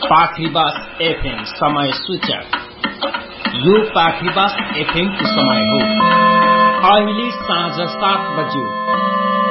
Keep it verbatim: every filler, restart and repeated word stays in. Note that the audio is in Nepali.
पाखरीबास एफएम समय सूचक। यो पाखरीबास एफएम को समय हो अहिले साँझ सात बज्यो।